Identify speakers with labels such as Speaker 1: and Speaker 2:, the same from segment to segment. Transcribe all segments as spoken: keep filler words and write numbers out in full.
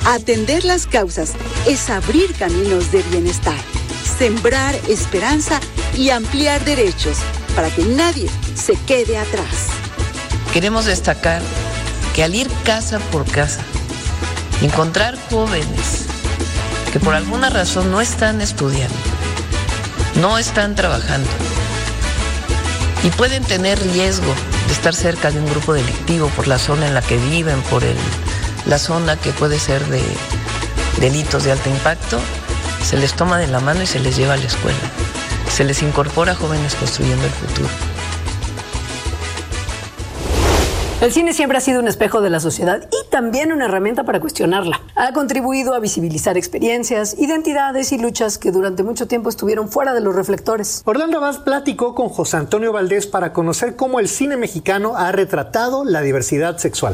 Speaker 1: Atender las causas es abrir caminos de bienestar, sembrar esperanza y ampliar derechos para que nadie se quede atrás.
Speaker 2: Queremos destacar que al ir casa por casa, encontrar jóvenes que por alguna razón no están estudiando, no están trabajando y pueden tener riesgo de estar cerca de un grupo delictivo por la zona en la que viven, por el, la zona que puede ser de delitos de alto impacto, se les toma de la mano y se les lleva a la escuela. Se les incorpora a Jóvenes Construyendo el Futuro.
Speaker 3: El cine siempre ha sido un espejo de la sociedad y también una herramienta para cuestionarla. Ha contribuido a visibilizar experiencias, identidades y luchas que durante mucho tiempo estuvieron fuera de los reflectores.
Speaker 4: Orlando Abad platicó con José Antonio Valdés para conocer cómo el cine mexicano ha retratado la diversidad sexual.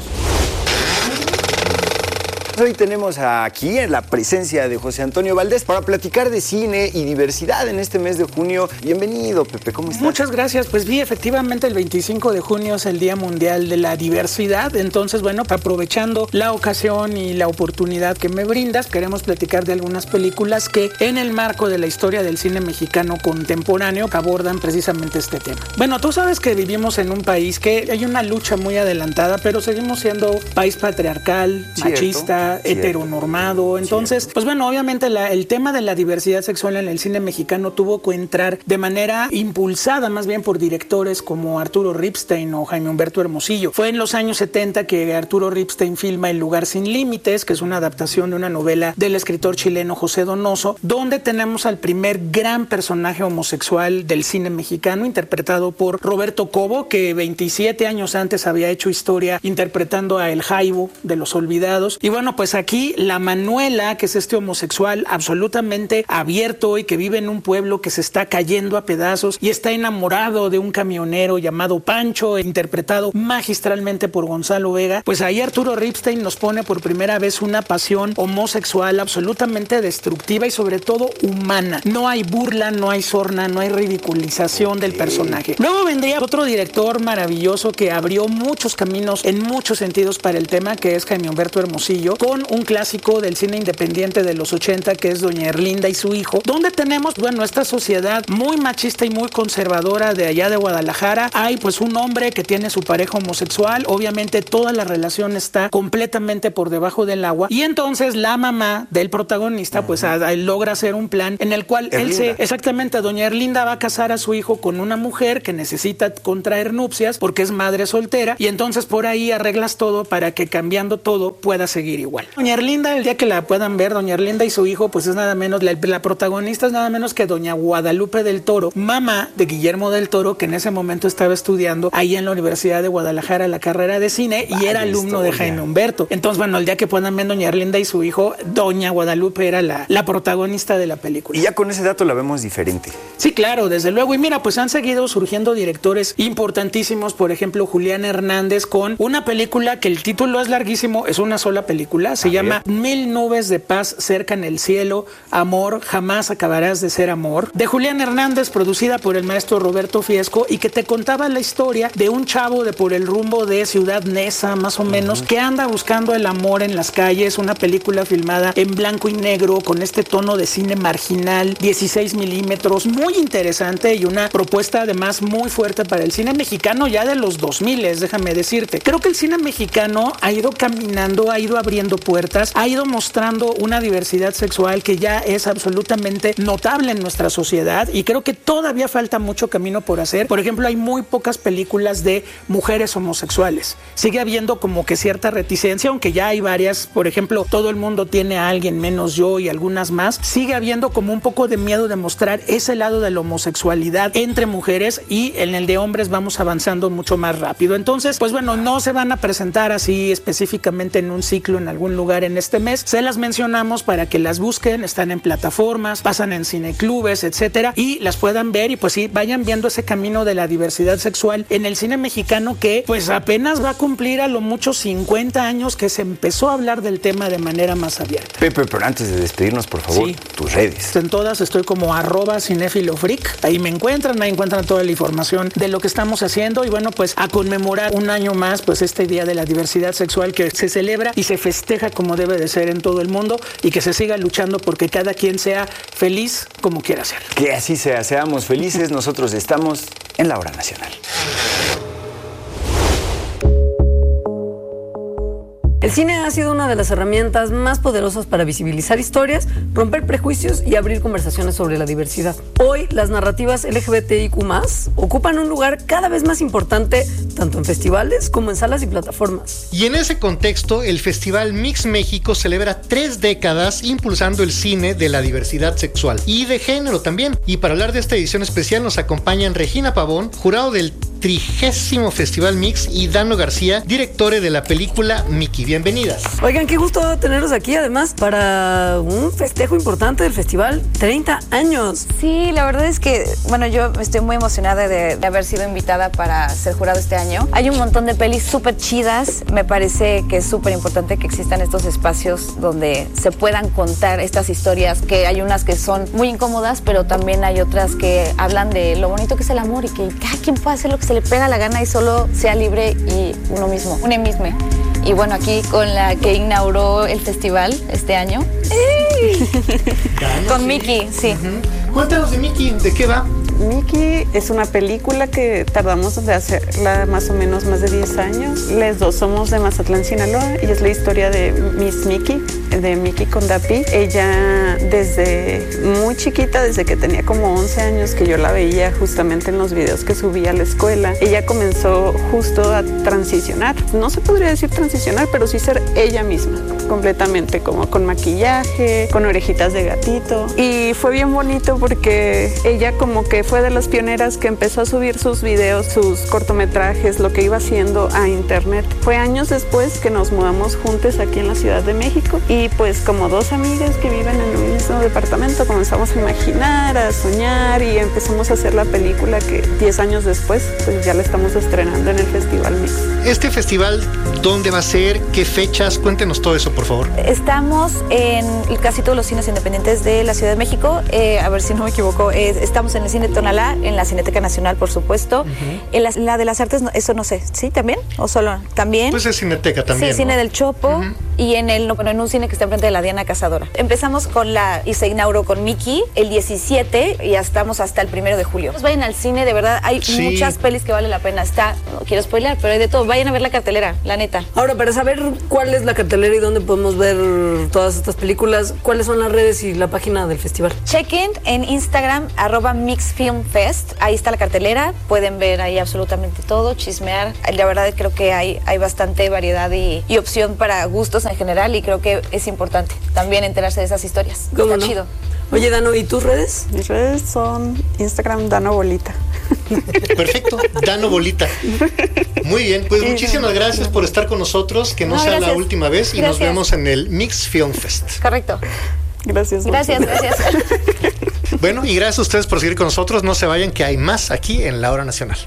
Speaker 5: Hoy tenemos aquí en la presencia de José Antonio Valdés para platicar de cine y diversidad en este mes de junio. Bienvenido, Pepe, ¿cómo estás?
Speaker 6: Muchas gracias. Pues sí, efectivamente el veinticinco de junio es el Día Mundial de la Diversidad. Entonces, bueno, aprovechando la ocasión y la oportunidad que me brindas, queremos platicar de algunas películas que en el marco de la historia del cine mexicano contemporáneo abordan precisamente este tema. Bueno, tú sabes que vivimos en un país que hay una lucha muy adelantada, pero seguimos siendo país patriarcal,
Speaker 5: Cierto.
Speaker 6: machista, heteronormado. Entonces, Cierto. pues bueno, obviamente la, el tema de la diversidad sexual en el cine mexicano tuvo que entrar de manera impulsada más bien por directores como Arturo Ripstein o Jaime Humberto Hermosillo. Fue en los años setenta que Arturo Ripstein filma El lugar sin límites, que es una adaptación de una novela del escritor chileno José Donoso, donde tenemos al primer gran personaje homosexual del cine mexicano, interpretado por Roberto Cobo, que veintisiete años antes había hecho historia interpretando a El Jaibo de Los Olvidados. Y bueno, pues aquí la Manuela, que es este homosexual absolutamente abierto y que vive en un pueblo que se está cayendo a pedazos y está enamorado de un camionero llamado Pancho, interpretado magistralmente por Gonzalo Vega, pues ahí Arturo Ripstein nos pone por primera vez una pasión homosexual absolutamente destructiva y sobre todo humana. No hay burla, no hay sorna, no hay ridiculización del personaje. Luego vendría otro director maravilloso que abrió muchos caminos en muchos sentidos para el tema, que es Jaime Humberto Hermosillo, con un clásico del cine independiente de los ochenta, que es Doña Erlinda y su hijo, donde tenemos, bueno, esta sociedad muy machista y muy conservadora de allá de Guadalajara. Hay pues un hombre que tiene su pareja homosexual, obviamente toda la relación está completamente por debajo del agua, y entonces la mamá del protagonista pues a, a, logra hacer un plan en el cual Erlinda. él se, exactamente, Doña Erlinda va a casar a su hijo con una mujer que necesita contraer nupcias porque es madre soltera, y entonces por ahí arreglas todo para que cambiando todo pueda seguir igual. Doña Erlinda, el día que la puedan ver, Doña Erlinda y su hijo, pues es nada menos, la, la protagonista es nada menos que Doña Guadalupe del Toro, mamá de Guillermo del Toro, que en ese momento estaba estudiando ahí en la Universidad de Guadalajara la carrera de cine y Vaya era alumno historia. de Jaime Humberto. Entonces, bueno, el día que puedan ver Doña Erlinda y su hijo, Doña Guadalupe era la, la protagonista de la película.
Speaker 5: Y ya con ese dato la vemos diferente.
Speaker 6: Sí, claro, desde luego. Y mira, pues han seguido surgiendo directores importantísimos, por ejemplo, Julián Hernández, con una película que el título es larguísimo, es una sola película, se A llama ver. Mil nubes de paz cerca en el cielo, amor, jamás acabarás de ser amor, de Julián Hernández, producida por el maestro Roberto Fiesco, y que te contaba la historia de un chavo de por el rumbo de Ciudad Neza, más o menos, uh-huh. que anda buscando el amor en las calles, una película filmada en blanco y negro, con este tono de cine marginal, dieciséis milímetros, muy interesante y una propuesta además muy fuerte para el cine mexicano ya de los dos mil, déjame decirte. Creo que el cine mexicano ha ido caminando, ha ido abriendo puertas, ha ido mostrando una diversidad sexual que ya es absolutamente notable en nuestra sociedad, y creo que todavía falta mucho camino por hacer. Por ejemplo, hay muy pocas películas de mujeres homosexuales. Sigue habiendo como que cierta reticencia, aunque ya hay varias. Por ejemplo, Todo el mundo tiene a alguien menos yo y algunas más. Sigue habiendo como un poco de miedo de mostrar ese lado de la homosexualidad entre mujeres, y en el de hombres vamos avanzando mucho más rápido. Entonces, pues bueno, no se van a presentar así específicamente en un ciclo en algún lugar en este mes. Se las mencionamos para que las busquen, están en plataformas, pasan en cineclubes, etcétera, y las puedan ver, y pues sí, vayan viendo ese camino de la diversidad sexual en el cine mexicano, que pues apenas va a cumplir a lo mucho cincuenta años que se empezó a hablar del tema de manera más abierta.
Speaker 5: Pepe, pero antes de despedirnos, por favor, sí. tus redes.
Speaker 6: En todas estoy como arroba cinefilofreak, ahí me encuentran, ahí encuentran toda la información de lo que estamos haciendo, y bueno, pues a conmemorar un año más pues este Día de la Diversidad Sexual que se celebra y se festeja festeja como debe de ser en todo el mundo y que se siga luchando porque cada quien sea feliz como quiera ser.
Speaker 5: Que así sea, seamos felices, nosotros estamos en la Hora Nacional.
Speaker 3: El cine ha sido una de las herramientas más poderosas para visibilizar historias, romper prejuicios y abrir conversaciones sobre la diversidad. Hoy, las narrativas L G B T I Q más, ocupan un lugar cada vez más importante, tanto en festivales como en salas y plataformas.
Speaker 4: Y en ese contexto, el Festival Mix México celebra tres décadas impulsando el cine de la diversidad sexual y de género también. Y para hablar de esta edición especial nos acompañan Regina Pavón, jurado del trigésimo Festival Mix, y Dano García, directores de la película Mickey. Bienvenidas.
Speaker 3: Oigan, qué gusto tenerlos aquí, además, para un festejo importante del festival, treinta años.
Speaker 7: Sí, la verdad es que, bueno, yo estoy muy emocionada de, de haber sido invitada para ser jurado este año. Hay un montón de pelis súper chidas. Me parece que es súper importante que existan estos espacios donde se puedan contar estas historias, que hay unas que son muy incómodas, pero también hay otras que hablan de lo bonito que es el amor y que cada quien puede hacer lo que se le pega la gana y solo sea libre y uno mismo, un mismo. Y bueno, aquí con la que inauguró el festival este año. ¡Ey! Con sí. Mickey, sí.
Speaker 4: Uh-huh. Cuéntanos de Mickey, ¿de qué va?
Speaker 8: Mickey es una película que tardamos de hacerla más o menos más de diez años. Las dos somos de Mazatlán, Sinaloa, y es la historia de Miss Mickey, de Mickey con Dapi. Ella desde muy chiquita, desde que tenía como once años, que yo la veía justamente en los videos que subía a la escuela, ella comenzó justo a transicionar. No se podría decir transicionar, pero sí ser ella misma, completamente, como con maquillaje, con orejitas de gatito. Y fue bien bonito porque ella como que fue de las pioneras que empezó a subir sus videos, sus cortometrajes, lo que iba haciendo a internet. Fue años después que nos mudamos juntos aquí en la Ciudad de México y pues como dos amigas que viven en un mismo departamento comenzamos a imaginar, a soñar y empezamos a hacer la película que diez años después pues ya la estamos estrenando en el Festival Mix.
Speaker 4: Este festival, ¿dónde va a ser? ¿Qué fechas? Cuéntenos todo eso, por favor.
Speaker 7: Estamos en casi todos los cines independientes de la Ciudad de México. Eh, a ver si no me equivoco. Eh, estamos en el Cine Tonalá, en la Cineteca Nacional, por supuesto. Uh-huh. En la, la de las Artes, eso no sé. ¿Sí? ¿También? ¿O solo? ¿También?
Speaker 4: Pues es Cineteca también.
Speaker 7: Sí, ¿no? Cine del Chopo. Uh-huh. Y en, el, bueno, en un cine que está enfrente de la Diana Cazadora. Empezamos con la, y se inauguró con Mickey el diecisiete y ya estamos hasta el primero de julio. Vayan al cine, de verdad, hay sí. muchas pelis que vale la pena. Está, no quiero spoiler, pero hay de todo. Vayan a ver la cartelera, la neta.
Speaker 3: Ahora, para saber cuál es la cartelera y dónde podemos ver todas estas películas, ¿cuáles son las redes y la página del festival?
Speaker 7: Chequen en Instagram, arroba MixFilmFest. Ahí está la cartelera. Pueden ver ahí absolutamente todo, chismear. La verdad creo que hay, hay bastante variedad y, y opción para gustos en general y creo que es importante también enterarse de esas historias. Está no? chido.
Speaker 3: Oye, Dano, ¿y tus redes?
Speaker 8: Mis redes son Instagram Dano Bolita.
Speaker 4: Perfecto, Dano Bolita. Muy bien, pues muchísimas gracias por estar con nosotros, que no, no sea gracias. la última vez y gracias. Nos vemos en el Mix Film Fest.
Speaker 7: Correcto.
Speaker 8: Gracias.
Speaker 7: Gracias, gracias.
Speaker 4: Bueno, y gracias a ustedes por seguir con nosotros. No se vayan, que hay más aquí en La Hora Nacional.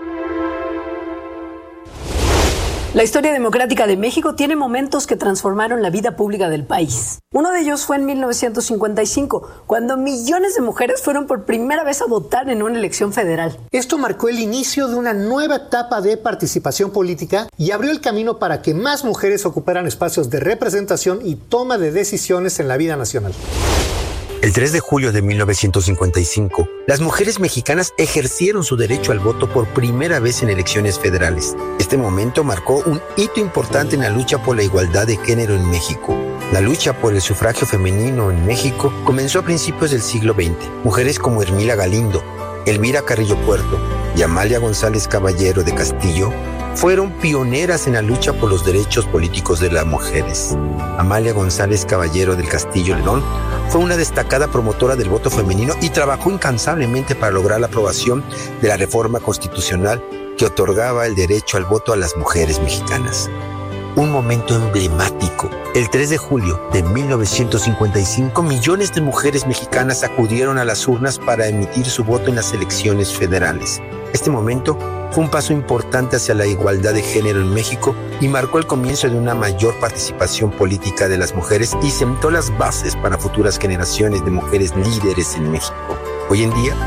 Speaker 3: La historia democrática de México tiene momentos que transformaron la vida pública del país. Uno de ellos fue en mil novecientos cincuenta y cinco, cuando millones de mujeres fueron por primera vez a votar en una elección federal.
Speaker 4: Esto marcó el inicio de una nueva etapa de participación política y abrió el camino para que más mujeres ocuparan espacios de representación y toma de decisiones en la vida nacional.
Speaker 9: El tres de julio de mil novecientos cincuenta y cinco, las mujeres mexicanas ejercieron su derecho al voto por primera vez en elecciones federales. Este momento marcó un hito importante en la lucha por la igualdad de género en México. La lucha por el sufragio femenino en México comenzó a principios del siglo veinte. Mujeres como Hermila Galindo, Elvira Carrillo Puerto y Amalia González Caballero de Castillo fueron pioneras en la lucha por los derechos políticos de las mujeres. Amalia González Caballero del Castillo León fue una destacada promotora del voto femenino y trabajó incansablemente para lograr la aprobación de la reforma constitucional que otorgaba el derecho al voto a las mujeres mexicanas. Un momento emblemático. El tres de julio de mil novecientos cincuenta y cinco, millones de mujeres mexicanas acudieron a las urnas para emitir su voto en las elecciones federales. Este momento fue un paso importante hacia la igualdad de género en México y marcó el comienzo de una mayor participación política de las mujeres y sentó las bases para futuras generaciones de mujeres líderes en México. Hoy en día,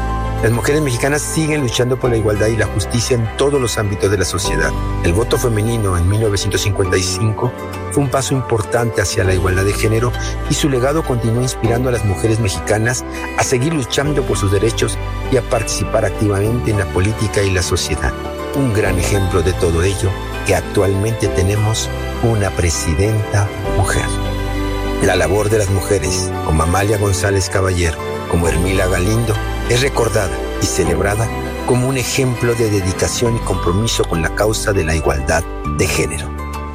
Speaker 9: Las mujeres mexicanas siguen luchando por la igualdad y la justicia en todos los ámbitos de la sociedad. El voto femenino en mil novecientos cincuenta y cinco fue un paso importante hacia la igualdad de género y su legado continúa inspirando a las mujeres mexicanas a seguir luchando por sus derechos y a participar activamente en la política y la sociedad. Un gran ejemplo de todo ello, que actualmente tenemos una presidenta mujer. La labor de las mujeres, como Amalia González Caballero, como Hermila Galindo, es recordada y celebrada como un ejemplo de dedicación y compromiso con la causa de la igualdad de género.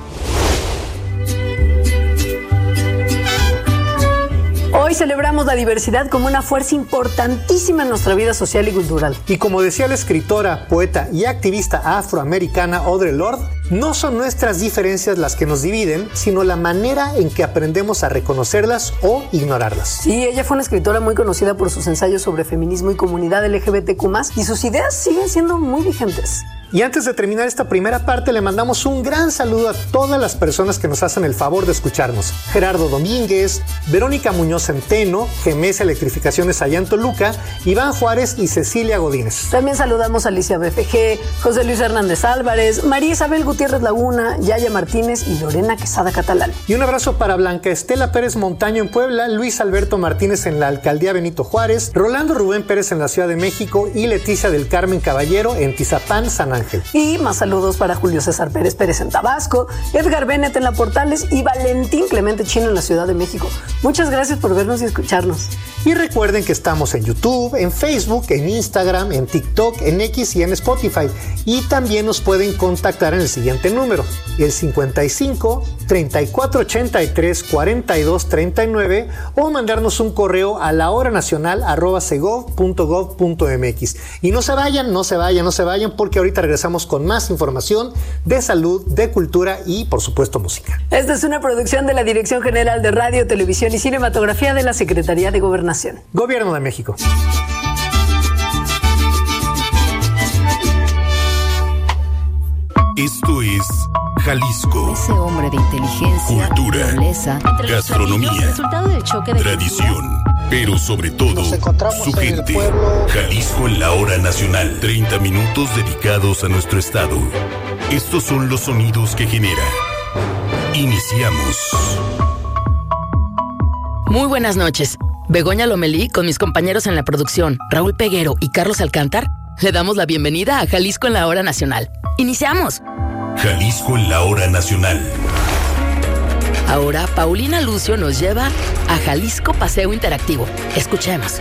Speaker 3: Hoy celebramos la diversidad como una fuerza importantísima en nuestra vida social y cultural.
Speaker 4: Y como decía la escritora, poeta y activista afroamericana Audre Lorde, no son nuestras diferencias las que nos dividen, sino la manera en que aprendemos a reconocerlas o ignorarlas.
Speaker 3: Sí, ella fue una escritora muy conocida por sus ensayos sobre feminismo y comunidad L G B T Q más, y sus ideas siguen siendo muy vigentes.
Speaker 4: Y antes de terminar esta primera parte, le mandamos un gran saludo a todas las personas que nos hacen el favor de escucharnos. Gerardo Domínguez, Verónica Muñoz Centeno, Gemesa Electrificaciones allá en Toluca, Iván Juárez y Cecilia Godínez.
Speaker 3: También saludamos a Alicia B F G, José Luis Hernández Álvarez, María Isabel Gutiérrez Laguna, Yaya Martínez y Lorena Quesada Catalán.
Speaker 4: Y un abrazo para Blanca Estela Pérez Montaño en Puebla, Luis Alberto Martínez en la Alcaldía Benito Juárez, Rolando Rubén Pérez en la Ciudad de México y Leticia del Carmen Caballero en Tizapán, San Ángel.
Speaker 3: Y más saludos para Julio César Pérez Pérez en Tabasco, Edgar Bennett en La Portales y Valentín Clemente Chino en la Ciudad de México. Muchas gracias por vernos y escucharnos.
Speaker 4: Y recuerden que estamos en YouTube, en Facebook, en Instagram, en TikTok, en X y en Spotify. Y también nos pueden contactar en el siguiente número, el cincuenta y cinco, treinta y cuatro ochenta y tres, cuarenta y dos treinta y nueve, o mandarnos un correo a la hora nacional arroba segov punto gov punto mx. Y no se vayan, no se vayan, no se vayan, porque ahorita regresamos con más información de salud, de cultura y, por supuesto, música.
Speaker 3: Esta es una producción de la Dirección General de Radio, Televisión y Cinematografía de la Secretaría de Gobernación.
Speaker 4: Gobierno de México.
Speaker 10: Esto es Jalisco.
Speaker 11: Ese hombre de inteligencia,
Speaker 10: cultura,
Speaker 11: nobleza,
Speaker 10: gastronomía,
Speaker 11: resultado del choque de
Speaker 10: tradición, pero sobre todo su gente. Jalisco en la hora nacional. treinta minutos dedicados a nuestro estado. Estos son los sonidos que genera. Iniciamos.
Speaker 11: Muy buenas noches. Begoña Lomelí con mis compañeros en la producción, Raúl Peguero y Carlos Alcántar, le damos la bienvenida a Jalisco en la hora nacional. ¡Iniciamos!
Speaker 10: Jalisco en la hora nacional.
Speaker 11: Ahora, Paulina Lucio nos lleva a Jalisco Paseo Interactivo. Escuchemos.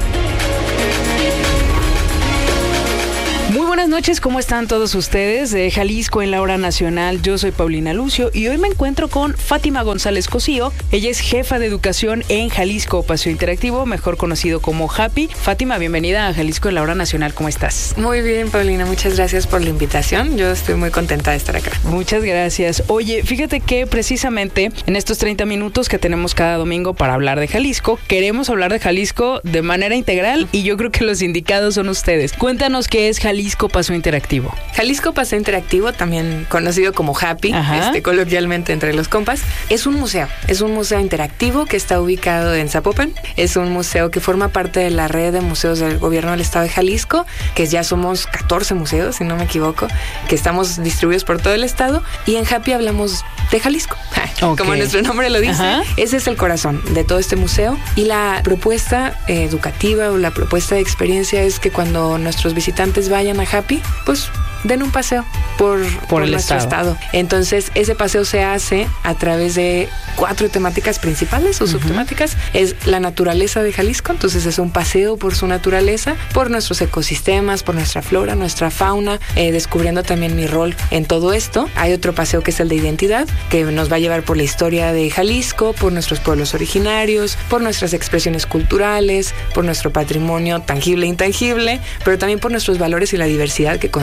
Speaker 12: Muy buenas noches, ¿cómo están todos ustedes? De Jalisco en la hora nacional, yo soy Paulina Lucio y hoy me encuentro con Fátima González Cosío. Ella es jefa de educación en Jalisco Paseo Interactivo, mejor conocido como Happy. Fátima, bienvenida a Jalisco en la hora nacional, ¿cómo estás?
Speaker 13: Muy bien, Paulina, muchas gracias por la invitación. Yo estoy muy contenta de estar acá.
Speaker 12: Muchas gracias. Oye, fíjate que precisamente en estos treinta minutos que tenemos cada domingo para hablar de Jalisco, queremos hablar de Jalisco de manera integral y yo creo que los indicados son ustedes. Cuéntanos qué es Jalisco Jalisco Paseo Interactivo.
Speaker 13: Jalisco Paseo Interactivo, también conocido como Happy, este, coloquialmente entre los compas, es un museo. Es un museo interactivo que está ubicado en Zapopan. Es un museo que forma parte de la red de museos del gobierno del estado de Jalisco, que ya somos catorce museos, si no me equivoco, que estamos distribuidos por todo el estado. Y en Happy hablamos de Jalisco. Okay. Como nuestro nombre lo dice, Ajá. ese es el corazón de todo este museo. Y la propuesta eh, educativa o la propuesta de experiencia es que cuando nuestros visitantes vayan a Happy, pues den un paseo por, por, por el nuestro estado. estado. Entonces, ese paseo se hace a través de cuatro temáticas principales o uh-huh. subtemáticas. Es la naturaleza de Jalisco, entonces es un paseo por su naturaleza, por nuestros ecosistemas, por nuestra flora, nuestra fauna, eh, descubriendo también mi rol en todo esto. Hay otro paseo que es el de identidad, que nos va a llevar por la historia de Jalisco, por nuestros pueblos originarios, por nuestras expresiones culturales, por nuestro patrimonio tangible e intangible, pero también por nuestros valores y la diversidad que construye este estado.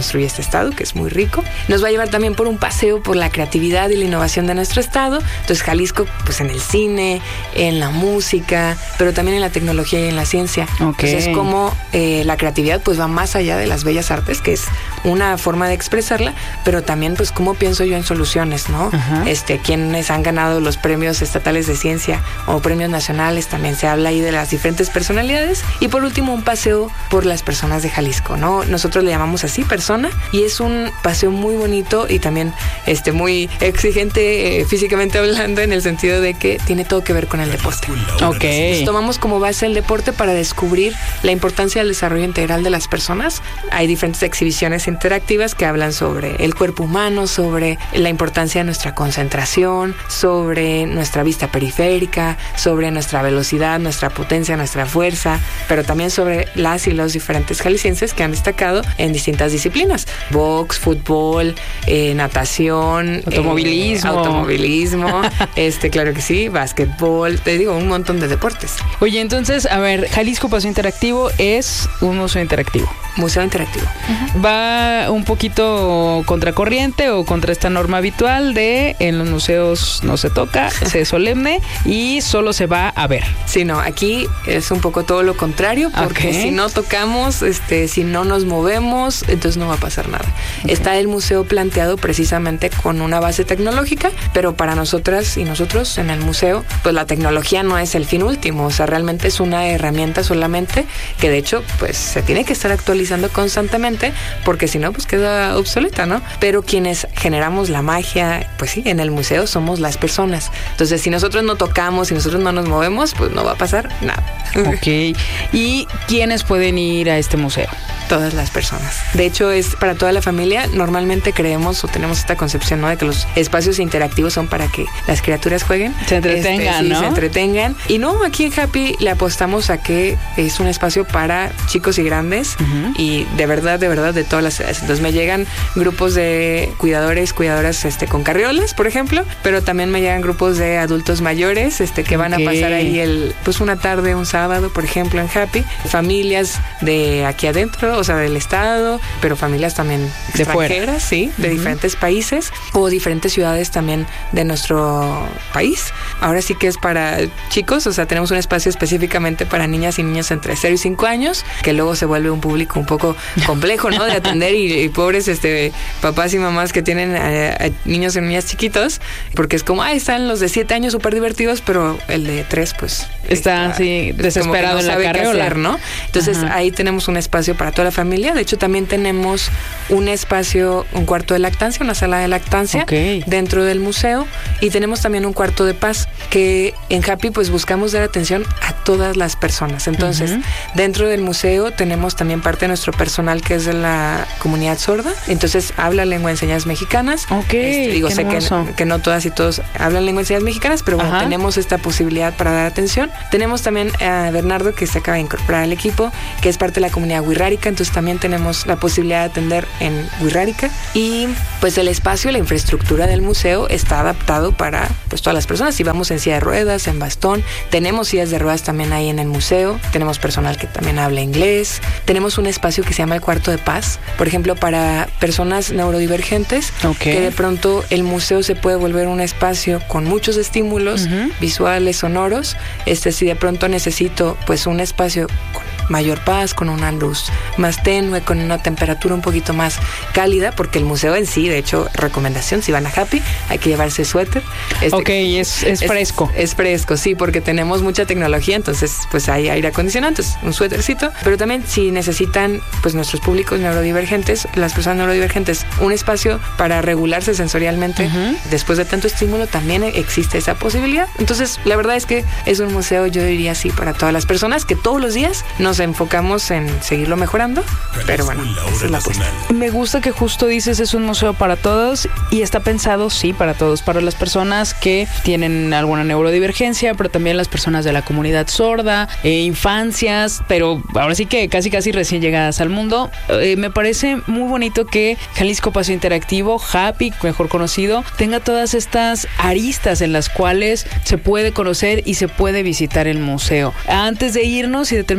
Speaker 13: estado, que es muy rico. Nos va a llevar también por un paseo por la creatividad y la innovación de nuestro estado. Entonces Jalisco, pues en el cine, en la música, pero también en la tecnología y en la ciencia.
Speaker 12: Okay.
Speaker 13: Entonces como eh, la creatividad pues va más allá de las bellas artes, que es una forma de expresarla, pero también pues cómo pienso yo en soluciones, ¿no?
Speaker 12: Ajá.
Speaker 13: Este, quienes han ganado los premios estatales de ciencia o premios nacionales, también se habla ahí de las diferentes personalidades. Y por último, un paseo por las personas de Jalisco, ¿no? Nosotros le llamamos así, persona, y es un paseo muy bonito y también este, muy exigente eh, físicamente hablando, en el sentido de que tiene todo que ver con el deporte.
Speaker 12: Ok.
Speaker 13: Entonces, tomamos como base el deporte para descubrir la importancia del desarrollo integral de las personas. Hay diferentes exhibiciones interactivas que hablan sobre el cuerpo humano, sobre la importancia de nuestra concentración, sobre nuestra vista periférica, sobre nuestra velocidad, nuestra potencia, nuestra fuerza, pero también sobre las y los diferentes jaliscienses que han destacado en distintas disciplinas: box, fútbol, eh, natación,
Speaker 12: automovilismo,
Speaker 13: eh, automovilismo, este, claro que sí, básquetbol, te digo, un montón de deportes.
Speaker 12: Oye, entonces, a ver, Jalisco Paseo Interactivo es un museo interactivo.
Speaker 13: Museo interactivo.
Speaker 12: Uh-huh. Va un poquito contracorriente o contra esta norma habitual de en los museos no se toca, se solemne y solo se va a ver.
Speaker 13: Sí, no, aquí es un poco todo lo contrario, porque
Speaker 12: okay.
Speaker 13: si no tocamos, este, si no nos movemos, entonces no va a pasar nada. Okay. Está el museo planteado precisamente con una base tecnológica, pero para nosotras y nosotros en el museo, pues la tecnología no es el fin último, o sea, realmente es una herramienta solamente que de hecho, pues se tiene que estar actualizando constantemente, porque si no, pues queda obsoleta, ¿no? Pero quienes generamos la magia, pues sí, en el museo somos las personas. Entonces, si nosotros no tocamos, si nosotros no nos movemos, pues no va a pasar nada.
Speaker 12: Ok. ¿Y quiénes pueden ir a este museo?
Speaker 13: Todas las personas. De hecho, es para toda la familia. Normalmente creemos o tenemos esta concepción, ¿no?, de que los espacios interactivos son para que las criaturas jueguen.
Speaker 12: Se entretengan,
Speaker 13: este, sí,
Speaker 12: ¿no?
Speaker 13: se entretengan. Y no, aquí en Happy le apostamos a que es un espacio para chicos y grandes. Uh-huh. Y de verdad, de verdad, de todas las edades. Entonces me llegan grupos de cuidadores, cuidadoras este, con carriolas, por ejemplo, pero también me llegan grupos de adultos mayores este, que van okay. a pasar ahí el, pues una tarde, un sábado, por ejemplo, en Happy. Familias de aquí adentro, o sea, del estado, pero familias también
Speaker 12: de
Speaker 13: extranjeras,
Speaker 12: fuera.
Speaker 13: sí, de uh-huh. diferentes países o diferentes ciudades también de nuestro país. Ahora sí que es para chicos, o sea, tenemos un espacio específicamente para niñas y niños entre cero y cinco años, que luego se vuelve un público un poco complejo, ¿no?, de atender y, y pobres este papás y mamás que tienen a, a niños y niñas chiquitos, porque es como, ah, están los de siete años súper divertidos, pero el de tres, pues
Speaker 12: está así desesperado
Speaker 13: no
Speaker 12: en la carriola,
Speaker 13: hacer, ¿no? Entonces ajá. ahí tenemos un espacio para toda la familia. De hecho, también tenemos un espacio, un cuarto de lactancia, una sala de lactancia okay. dentro del museo, y tenemos también un cuarto de paz, que en Happy pues buscamos dar atención a todas las personas. Entonces, uh-huh. dentro del museo tenemos también parte de nuestro personal que es de la comunidad sorda, entonces habla lengua de señas mexicanas.
Speaker 12: Ok,
Speaker 13: este, digo, sé que, que no todas y todos hablan lengua de señas mexicanas, pero bueno, ajá. tenemos esta posibilidad para dar atención. Tenemos también a Bernardo, que se acaba de incorporar al equipo, que es parte de la comunidad wixárika, entonces también tenemos la posibilidad de atender en wixárika, y pues el espacio, la infraestructura del museo está adaptado para pues todas las personas. Si vamos en silla de ruedas, en bastón, tenemos sillas de ruedas también ahí en el museo, tenemos personal que también habla inglés, tenemos un espacio que se llama el cuarto de paz, por ejemplo, para personas neurodivergentes, okay. que de pronto el museo se puede volver un espacio con muchos estímulos uh-huh. visuales, sonoros. Este, si de pronto necesito pues un espacio con mayor paz, con una luz más tenue, con una temperatura un poquito más cálida, porque el museo en sí, de hecho, recomendación, si van a Happy, hay que llevarse suéter. Este,
Speaker 12: ok, es, es fresco.
Speaker 13: Es, es fresco, sí, porque tenemos mucha tecnología, entonces pues hay aire acondicionado, entonces un suétercito, pero también si necesitan pues nuestros públicos neurodivergentes, las personas neurodivergentes, un espacio para regularse sensorialmente uh-huh. después de tanto estímulo, también existe esa posibilidad. Entonces, la verdad es que es un museo, yo diría así, para todas las personas, que todos los días nos enfocamos en seguirlo mejorando, pero bueno, esa es la apuesta.
Speaker 12: Me gusta que justo dices es un museo para todos, y está pensado, sí, para todos, para las personas que tienen alguna neurodivergencia, pero también las personas de la comunidad sorda, eh, infancias, pero ahora sí que casi casi recién llegadas al mundo. Eh, me parece muy bonito que Jalisco Paseo Interactivo, Happy, mejor conocido, tenga todas estas aristas en las cuales se puede conocer y se puede visitar el museo. Antes de irnos y de terminar esta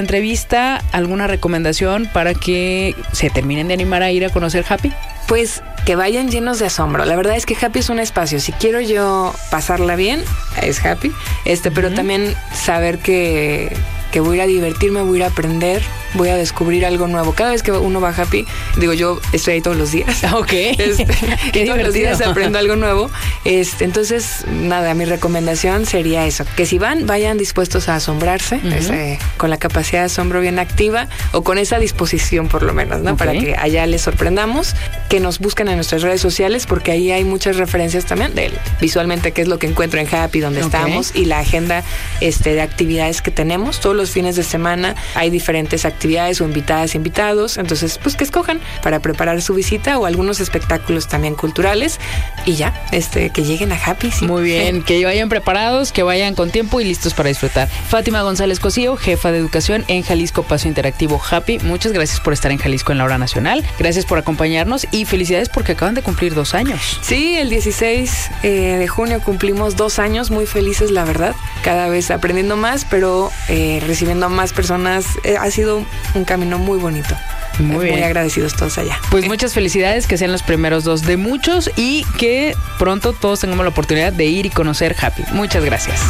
Speaker 12: entrevista, ¿alguna recomendación para que se terminen de animar a ir a conocer Happy?
Speaker 13: Pues que vayan llenos de asombro. La verdad es que Happy es un espacio. Si quiero yo pasarla bien, es Happy. Este, pero uh-huh. también saber que, que voy a ir a divertirme, voy a ir a aprender, voy a descubrir algo nuevo. Cada vez que uno va a Happy, digo, yo estoy ahí todos los días.
Speaker 12: Ok.
Speaker 13: Este,
Speaker 12: Qué
Speaker 13: todos los días aprendo algo nuevo. Este, entonces, nada, mi recomendación sería eso. Que si van, vayan dispuestos a asombrarse, uh-huh. ese, con la capacidad de asombro bien activa o con esa disposición por lo menos, ¿no? Okay. Para que allá les sorprendamos. Que nos busquen en nuestras redes sociales porque ahí hay muchas referencias también de visualmente qué es lo que encuentro en Happy, donde okay. estamos y la agenda este, de actividades que tenemos. Todos los fines de semana hay diferentes actividades o invitadas, invitados. Entonces, pues que escojan para preparar su visita o algunos espectáculos también culturales y ya, este, que lleguen a Happy. Sí.
Speaker 12: Muy bien, que vayan preparados, que vayan con tiempo y listos para disfrutar. Fátima González Cosío, jefa de educación en Jalisco Paseo Interactivo Happy. Muchas gracias por estar en Jalisco en la Hora Nacional. Gracias por acompañarnos y felicidades porque acaban de cumplir dos años.
Speaker 13: Sí, el dieciséis eh, de junio cumplimos dos años, muy felices la verdad, cada vez aprendiendo más, pero eh, recibiendo a más personas. Eh, ha sido un camino muy bonito.
Speaker 12: Muy bien.
Speaker 13: Muy agradecidos todos allá.
Speaker 12: Pues muchas felicidades, que sean los primeros dos de muchos y que pronto todos tengamos la oportunidad de ir y conocer Happy. Muchas gracias.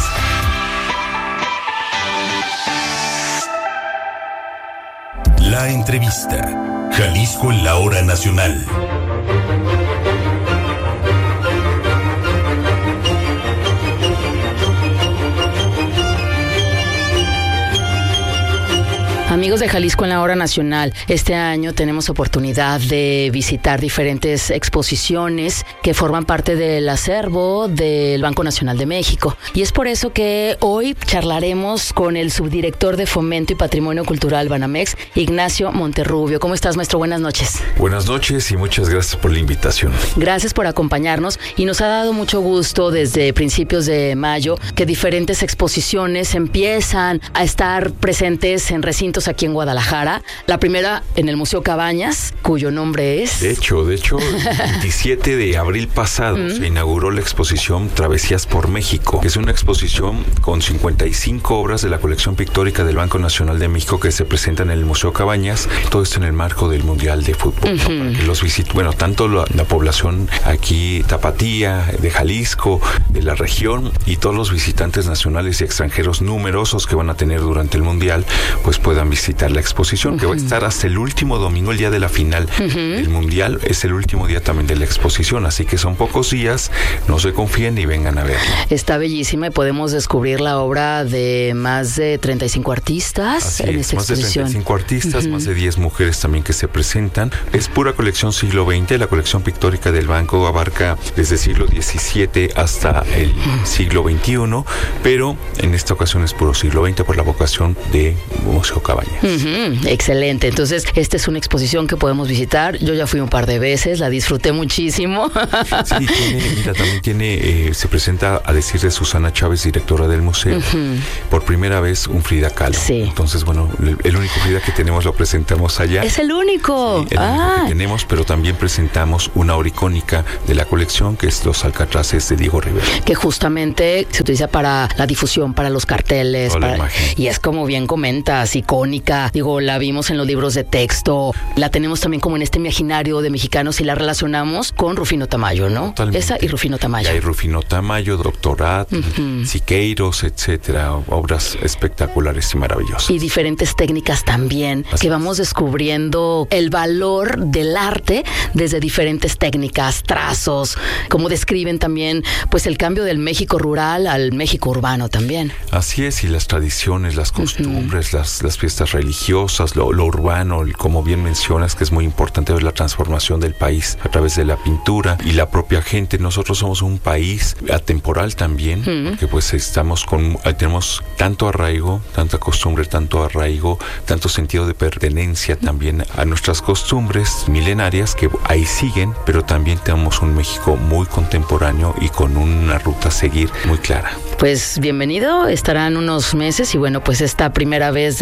Speaker 10: La entrevista. Jalisco en la Hora Nacional.
Speaker 11: Amigos de Jalisco en la Hora Nacional, este año tenemos oportunidad de visitar diferentes exposiciones que forman parte del acervo del Banco Nacional de México. Y es por eso que hoy charlaremos con el subdirector de Fomento y Patrimonio Cultural Banamex, Ignacio Monterrubio. ¿Cómo estás, maestro? Buenas noches.
Speaker 14: Buenas noches y muchas gracias por la invitación.
Speaker 11: Gracias por acompañarnos y nos ha dado mucho gusto desde principios de mayo que diferentes exposiciones empiezan a estar presentes en recintos aquí en Guadalajara. La primera en el Museo Cabañas, cuyo nombre es...
Speaker 14: De hecho, de hecho, el veintisiete de abril pasado mm. se inauguró la exposición Travesías por México, que es una exposición con cincuenta y cinco obras de la colección pictórica del Banco Nacional de México que se presentan en el Museo Cabañas, todo esto en el marco del Mundial de Fútbol. Uh-huh. ¿no? Para que los visit- bueno, tanto la, la población aquí tapatía, de Jalisco, de la región y todos los visitantes nacionales y extranjeros numerosos que van a tener durante el Mundial, pues puedan visitar la exposición, uh-huh. que va a estar hasta el último domingo, el día de la final uh-huh. del Mundial, es el último día también de la exposición, así que son pocos días, no se confíen y vengan a verlo.
Speaker 11: Está bellísima y podemos descubrir la obra de más de treinta y cinco artistas
Speaker 14: así
Speaker 11: en
Speaker 14: es,
Speaker 11: esta
Speaker 14: más
Speaker 11: exposición.
Speaker 14: de treinta y cinco artistas, uh-huh. más de diez mujeres también que se presentan. Es pura colección siglo veinte, la colección pictórica del banco abarca desde el siglo diecisiete hasta el uh-huh. siglo veintiuno, pero en esta ocasión es puro siglo veinte por la vocación de Museo Cabañas.
Speaker 11: Uh-huh. Excelente, entonces esta es una exposición que podemos visitar. Yo ya fui un par de veces, la disfruté muchísimo.
Speaker 14: Sí, tiene, mira, también tiene, eh, se presenta, a decir de Susana Chávez, directora del museo, uh-huh. por primera vez un Frida Kahlo.
Speaker 11: Sí.
Speaker 14: Entonces, bueno, el, el único Frida que tenemos lo presentamos allá.
Speaker 11: Es el único.
Speaker 14: Sí, el
Speaker 11: ah.
Speaker 14: único que tenemos, pero también presentamos una obra icónica de la colección, que es Los Alcatraces de Diego Rivera.
Speaker 11: Que justamente se utiliza para la difusión, para los carteles.
Speaker 14: Toda
Speaker 11: para,
Speaker 14: la imagen.
Speaker 11: Y es como bien comentas, icónica. Digo, la vimos en los libros de texto, la tenemos también como en este imaginario de mexicanos y la relacionamos con Rufino Tamayo, ¿no?
Speaker 14: Totalmente.
Speaker 11: Esa y Rufino Tamayo.
Speaker 14: Y hay Rufino Tamayo, Doctorat, uh-huh. Siqueiros, etcétera, obras espectaculares y maravillosas.
Speaker 11: Y diferentes técnicas también, Así que vamos descubriendo el valor del arte desde diferentes técnicas, trazos, como describen también pues el cambio del México rural al México urbano también.
Speaker 14: Así es, y las tradiciones, las costumbres, uh-huh. las, las fiestas religiosas, lo, lo urbano, como bien mencionas, que es muy importante ver la transformación del país a través de la pintura y la propia gente. Nosotros somos un país atemporal también, uh-huh. porque pues estamos con, tenemos tanto arraigo, tanta costumbre, tanto arraigo, tanto sentido de pertenencia también a nuestras costumbres milenarias que ahí siguen, pero también tenemos un México muy contemporáneo y con una ruta a seguir muy clara.
Speaker 11: Pues bienvenido, estarán unos meses y bueno, pues esta primera vez de Frida Kahlo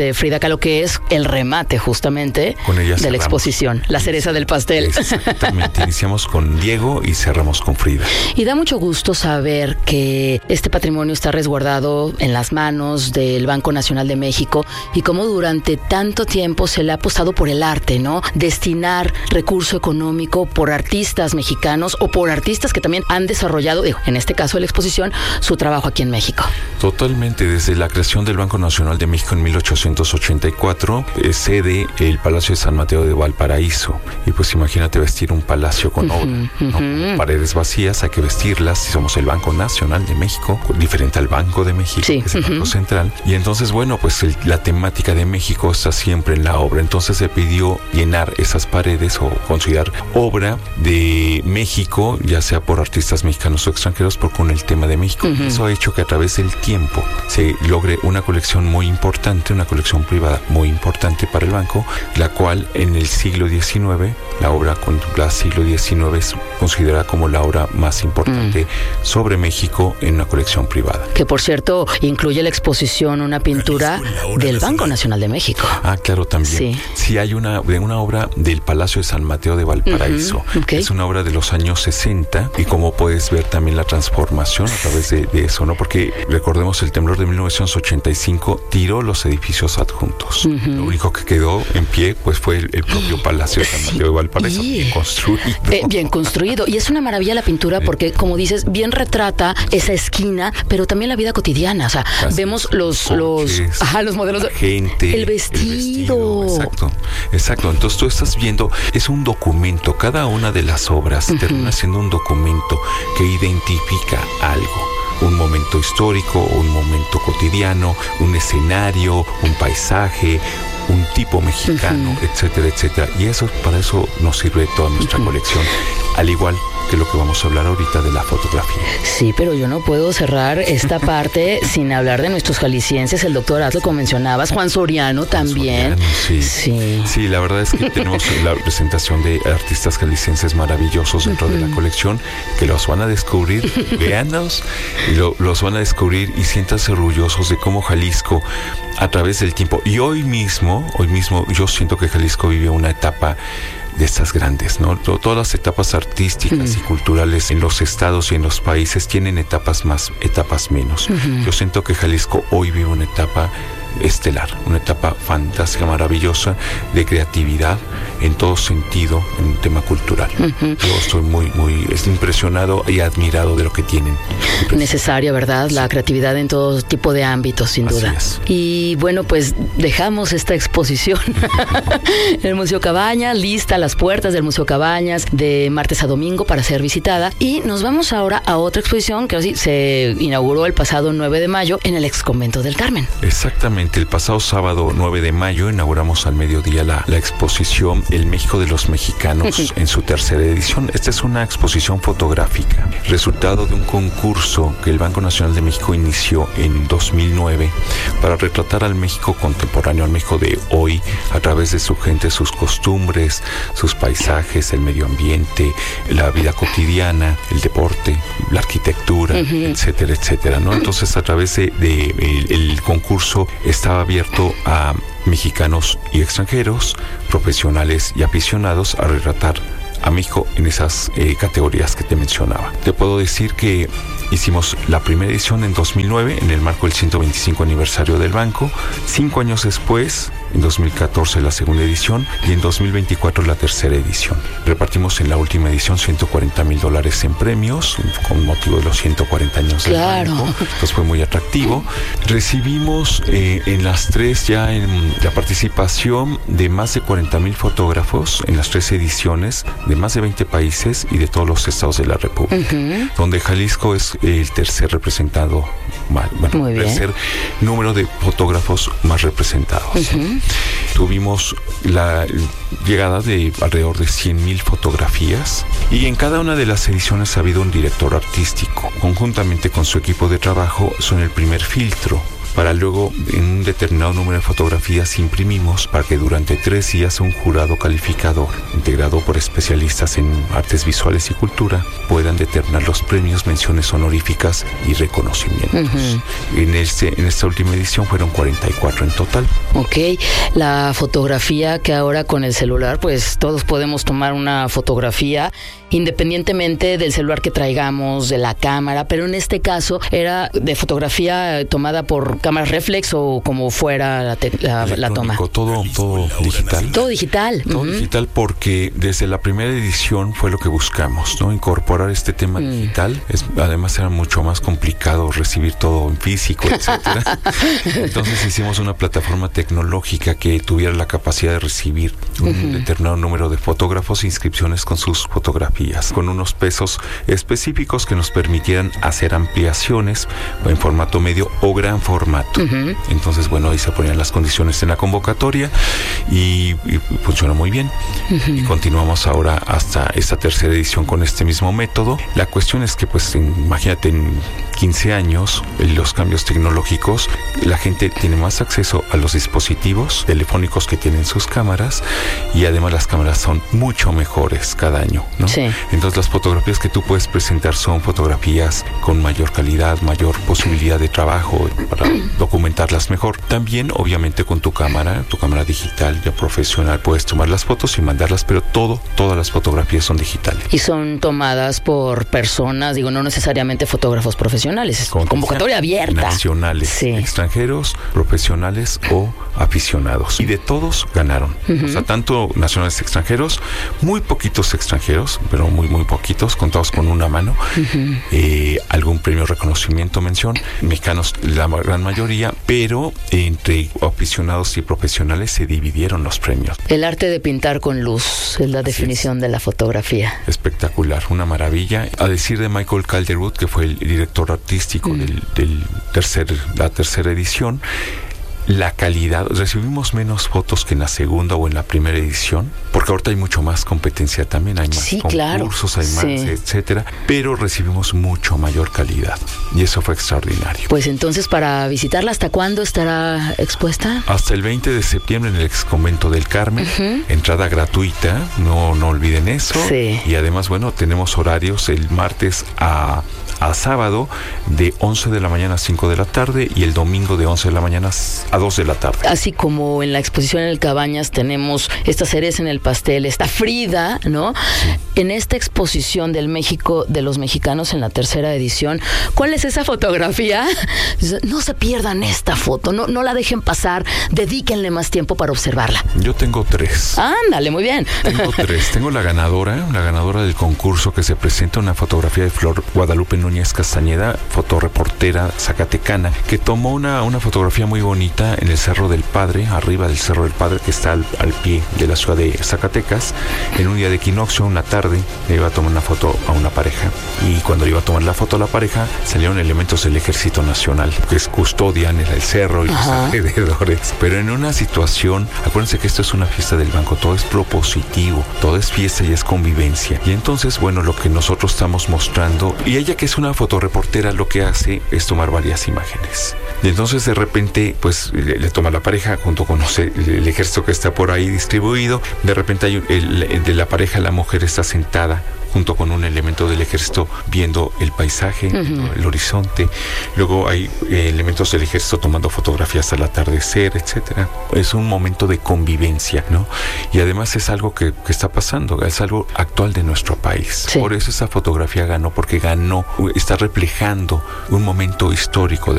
Speaker 11: arranca lo que es el remate justamente
Speaker 14: con ella
Speaker 11: de
Speaker 14: cerramos.
Speaker 11: La exposición, la cereza del pastel.
Speaker 14: Exactamente, iniciamos con Diego y cerramos con Frida.
Speaker 11: Y da mucho gusto saber que este patrimonio está resguardado en las manos del Banco Nacional de México y cómo durante tanto tiempo se le ha apostado por el arte, ¿no? Destinar recurso económico por artistas mexicanos o por artistas que también han desarrollado, en este caso de la exposición, su trabajo aquí en México.
Speaker 14: Totalmente, desde la creación del Banco Nacional de México en mil ochocientos ochenta y cuatro, eh, sede el Palacio de San Mateo de Valparaíso. Y pues imagínate vestir un palacio con obra, uh-huh, ¿no? uh-huh. Paredes vacías, hay que vestirlas. Si somos el Banco Nacional de México, diferente al Banco de México, sí. que es el uh-huh. Banco Central. Y entonces, bueno, pues el, la temática de México está siempre en la obra. Entonces se pidió llenar esas paredes o considerar obra de México, ya sea por artistas mexicanos o extranjeros, por con el tema de México. Uh-huh. Eso ha hecho que a través del tiempo se logre una colección muy importante, una colección privada muy importante para el banco, la cual en el siglo diecinueve, la obra contemplada siglo diecinueve es considerada como la obra más importante mm. sobre México en una colección privada.
Speaker 11: Que por cierto incluye la exposición una pintura del Banco Nacional de México.
Speaker 14: Ah, claro, también. Sí, sí hay una, una obra del Palacio de San Mateo de Valparaíso. Uh-huh. Okay. Es una obra de los años sesenta y como puedes ver también la transformación a través de, de eso, ¿no? Porque recordemos el temblor de mil novecientos ochenta y cinco tiró los edificios adjuntos. Uh-huh. Lo único que quedó en pie pues fue el, el propio Palacio de San Mateo de Valparaíso, sí. bien construido.
Speaker 11: Eh, bien construido. Y es una maravilla la pintura porque, como dices, bien retrata esa esquina, pero también la vida cotidiana. O sea, Así vemos los, los, los, ajá, los modelos de
Speaker 14: gente,
Speaker 11: el vestido. el vestido.
Speaker 14: Exacto, exacto. Entonces tú estás viendo, es un documento. Cada una de las obras uh-huh. termina siendo un documento que identifica algo. Un momento histórico, un momento cotidiano, un escenario, un paisaje, un tipo mexicano, uh-huh. etcétera, etcétera. Y eso, para eso nos sirve toda nuestra uh-huh. colección, al igual que lo que vamos a hablar ahorita de la fotografía.
Speaker 11: Sí, pero yo no puedo cerrar esta parte sin hablar de nuestros jaliscienses. El doctor Atlo, como mencionabas, Juan Soriano también.
Speaker 14: Juan Soriano, sí.
Speaker 11: sí.
Speaker 14: Sí, la verdad es que tenemos la presentación de artistas jaliscienses maravillosos dentro uh-huh. de la colección, que los van a descubrir, véanlos, y lo, los van a descubrir y siéntanse orgullosos de cómo Jalisco, a través del tiempo, y hoy mismo, hoy mismo yo siento que Jalisco vive una etapa de estas grandes, ¿no? Todas las etapas artísticas uh-huh. y culturales en los estados y en los países tienen etapas más, etapas menos. Uh-huh. Yo siento que Jalisco hoy vive una etapa estelar, una etapa fantástica, maravillosa, de creatividad en todo sentido, en un tema cultural. Uh-huh. Yo estoy muy, muy impresionado y admirado de lo que tienen.
Speaker 11: Necesaria, ¿verdad? Sí. La creatividad en todo tipo de ámbitos, sin
Speaker 14: Así
Speaker 11: duda.
Speaker 14: Es.
Speaker 11: Y bueno, pues dejamos esta exposición en el Museo Cabañas, lista las puertas del Museo Cabañas de martes a domingo para ser visitada. Y nos vamos ahora a otra exposición que se inauguró el pasado nueve de mayo en el Exconvento del Carmen.
Speaker 14: Exactamente. El pasado sábado nueve de mayo inauguramos al mediodía la, la exposición El México de los Mexicanos en su tercera edición. Esta es una exposición fotográfica, resultado de un concurso que el Banco Nacional de México inició en dos mil nueve para retratar al México contemporáneo, al México de hoy, a través de su gente, sus costumbres, sus paisajes, el medio ambiente, la vida cotidiana, el deporte, la arquitectura, uh-huh. etcétera, etcétera, ¿no? Entonces, a través de, de el, el concurso estaba abierto a mexicanos y extranjeros, profesionales y aficionados a retratar a México en esas eh, categorías que te mencionaba. Te puedo decir que hicimos la primera edición en dos mil nueve en el marco del ciento veinticinco aniversario del banco. Cinco años después, en dos mil catorce la segunda edición y en dos mil veinticuatro la tercera edición. Repartimos en la última edición ciento cuarenta mil dólares en premios con motivo de los ciento cuarenta años del
Speaker 11: claro.
Speaker 14: banco. Pues fue muy atractivo. Recibimos eh, en las tres ya en la participación de más de cuarenta mil fotógrafos en las tres ediciones de más de veinte países y de todos los estados de la República, uh-huh. donde Jalisco es el tercer representado, bueno, el tercer número de fotógrafos más representados. Uh-huh. Tuvimos la llegada de alrededor de cien mil fotografías y en cada una de las ediciones ha habido un director artístico. Conjuntamente con su equipo de trabajo son el primer filtro. Para luego, en un determinado número de fotografías, imprimimos para que durante tres días un jurado calificador, integrado por especialistas en artes visuales y cultura, puedan determinar los premios, menciones honoríficas y reconocimientos. Uh-huh. En, este, en esta última edición fueron cuarenta y cuatro en total.
Speaker 11: Ok, la fotografía que ahora con el celular, pues todos podemos tomar una fotografía independientemente del celular que traigamos, de la cámara, pero en este caso era de fotografía tomada por cámara reflex o como fuera la, te- la, la toma.
Speaker 14: Todo, todo digital.
Speaker 11: Todo digital.
Speaker 14: Todo uh-huh. digital porque desde la primera edición fue lo que buscamos, ¿no? Incorporar este tema mm. digital. Es, además era mucho más complicado recibir todo en físico, etcétera. Entonces hicimos una plataforma tecnológica que tuviera la capacidad de recibir un uh-huh. determinado número de fotógrafos e inscripciones con sus fotografías, con unos pesos específicos que nos permitieran hacer ampliaciones en formato medio o gran formato. Uh-huh. Entonces, bueno, ahí se ponían las condiciones en la convocatoria y, y funcionó muy bien. Uh-huh. Y continuamos ahora hasta esta tercera edición con este mismo método. La cuestión es que, pues, imagínate, en quince años, los cambios tecnológicos, la gente tiene más acceso a los dispositivos telefónicos que tienen sus cámaras y además las cámaras son mucho mejores cada año, ¿no? Sí. Entonces las fotografías que tú puedes presentar son fotografías con mayor calidad, mayor posibilidad de trabajo para documentarlas mejor. También, obviamente, con tu cámara, tu cámara digital ya profesional, puedes tomar las fotos y mandarlas, pero todo, todas las fotografías son digitales.
Speaker 11: Y son tomadas por personas, digo, no necesariamente fotógrafos profesionales, es convocatoria abierta.
Speaker 14: Nacionales, sí. Extranjeros, profesionales o aficionados. Y de todos ganaron. Uh-huh. O sea, tanto nacionales, extranjeros, muy poquitos extranjeros, pero muy, muy poquitos, contados con una mano. Uh-huh. Eh, algún premio, reconocimiento, mención. Mexicanos, la gran mayoría, pero entre aficionados y profesionales se dividieron los premios.
Speaker 11: El arte de pintar con luz es la Así definición es. de la fotografía.
Speaker 14: Espectacular, una maravilla. A decir de Michael Calderwood, que fue el director artístico uh-huh. del, del tercer, la tercera edición, la calidad, recibimos menos fotos que en la segunda o en la primera edición, porque ahorita hay mucho más competencia también, hay más
Speaker 11: sí,
Speaker 14: concursos,
Speaker 11: claro.
Speaker 14: hay más, sí. etcétera, pero recibimos mucho mayor calidad y eso fue extraordinario.
Speaker 11: Pues entonces, para visitarla, ¿hasta cuándo estará expuesta?
Speaker 14: Hasta el veinte de septiembre en el ex convento del Carmen, uh-huh. entrada gratuita, no, no olviden eso, sí. y además, bueno, tenemos horarios el martes a a sábado de once de la mañana a cinco de la tarde y el domingo de once de la mañana a dos de la tarde.
Speaker 11: Así como en la exposición en el Cabañas tenemos esta cereza en el pastel, esta Frida, ¿no? Sí. En esta exposición del México de los mexicanos en la tercera edición, ¿cuál es esa fotografía? No se pierdan esta foto, no, no la dejen pasar, dedíquenle más tiempo para observarla.
Speaker 14: Yo tengo tres.
Speaker 11: Ándale, muy bien.
Speaker 14: Tengo tres. Tengo la ganadora, la ganadora del concurso que se presenta, una fotografía de Flor Guadalupe Núñez Castañeda, fotoreportera zacatecana, que tomó una, una fotografía muy bonita en el Cerro del Padre, arriba del Cerro del Padre, que está al, al pie de la ciudad de Zacatecas. En un día de equinoccio, una tarde, le iba a tomar una foto a una pareja. Y cuando iba a tomar la foto a la pareja, salieron elementos del Ejército Nacional, que es custodian el, el cerro y Ajá. los alrededores. Pero en una situación, acuérdense que esto es una fiesta del banco, todo es propositivo, todo es fiesta y es convivencia. Y entonces, bueno, lo que nosotros estamos mostrando, y ella que es una fotoreportera, lo que hace es tomar varias imágenes. Y entonces de repente, pues le, le toma la pareja junto con no sé, el, el ejército que está por ahí distribuido. De repente hay el, el, de la pareja, la mujer está sentada junto con un elemento del ejército viendo el paisaje, uh-huh. el horizonte. Luego hay eh, elementos del ejército tomando fotografías al atardecer, etcétera. Es un momento de convivencia, ¿no? Y además es algo que, que está pasando, es algo actual de nuestro país. Sí. Por eso esa fotografía ganó, porque ganó, está reflejando un momento histórico de